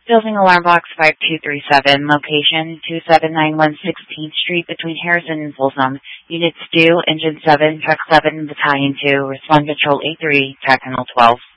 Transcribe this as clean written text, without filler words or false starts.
Building Alarm Box 5237, location 2791 16th Street between Harrison and Folsom. Units 2, Engine 7, Truck 7, Battalion 2, Respond Patrol 83, Tactical 12.